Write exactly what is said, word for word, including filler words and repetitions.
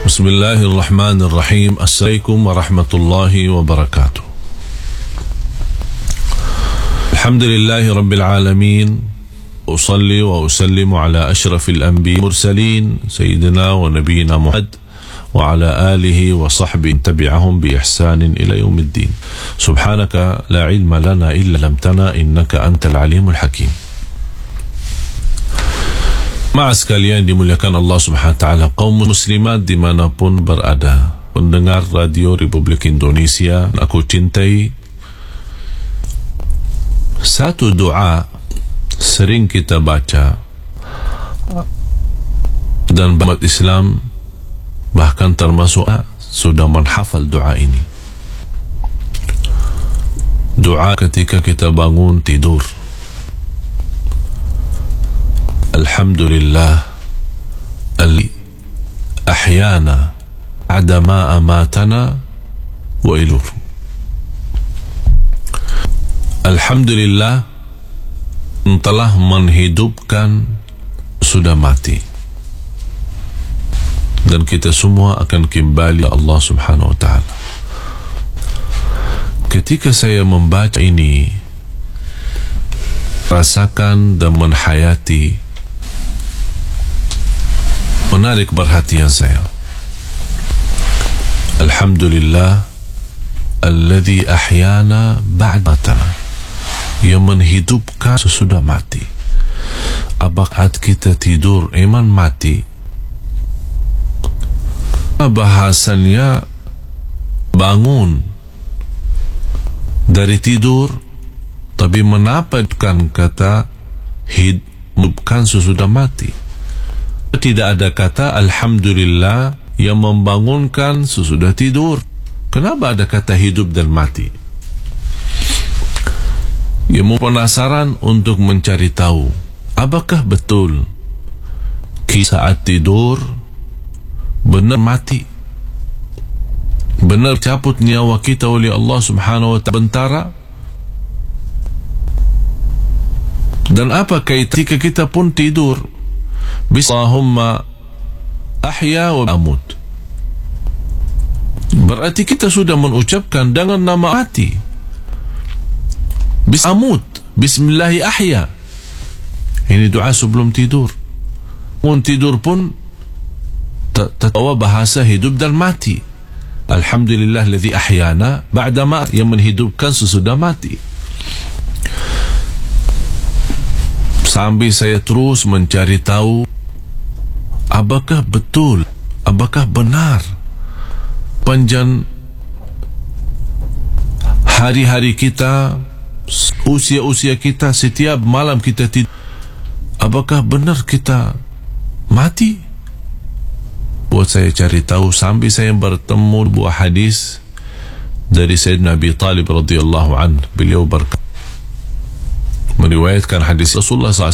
Bismillahirrahmanirrahim. Assalamualaikum warahmatullahi wabarakatuh. Alhamdulillahi rabbil alamin. Usalli wa usallimu ala ashrafil anbiya mursalin sayyidina wa nabiyina Muhammad wa ala alihi wa sahbihi tabi'ahum bi ihsanin ila yaumiddin. Subhanaka la ilma lana illa lamtana innaka antal alimul hakim. Maaf sekalian dimuliakan Allah Subhanahu wa taala, kaum muslimat dimanapun berada, pendengar Radio Republik Indonesia, aku cintai. Satu doa sering kita baca dan umat Islam bahkan termasuk sudah menghafal doa ini. Doa ketika kita bangun tidur. Alhamdulillah alladzi ahyana ba'da ma amatana wa ilayhi. Alhamdulillah telah menghidupkan sudah mati, dan kita semua akan kembali ke Allah Subhanahu wa taala. Ketika saya membaca ini, rasakan dan menhayati, menarik perhatian saya. Alhamdulillah alladzi ahyana ba'da matana, yang menghidupkan sesudah mati. Apakah kita tidur iman mati? Bahasannya bangun dari tidur, tapi menapatkan kata hidupkan sesudah mati. Tidak ada kata alhamdulillah yang membangunkan sesudah tidur. Kenapa ada kata hidup dan mati? Ia penasaran untuk mencari tahu, apakah betul saat tidur benar mati, benar cabut nyawa kita oleh Allah Subhanahu wa ta'ala bentara? Dan apa kaitan jika kita pun tidur? Bismillahumma ahya wa amut, berarti kita sudah mengucapkan dengan nama mati. Bisamut, bismillahi ahya. Ini doa sebelum tidur. Pun tidur pun terbawa bahasa hidup dan mati. Alhamdulillah alladzi ahyana ba'da ma, yang menghidupkan sesudah mati. Sambil saya terus mencari tahu, apakah betul, apakah benar panjang hari-hari kita, usia-usia kita, setiap malam kita tidur, apakah benar kita mati? Buat saya cari tahu, sambil saya bertemu buah hadis dari Sayyidina Abi Talib radhiyallahu anhu. Beliau berkata, meriwayatkan hadis Rasulullah sallallahu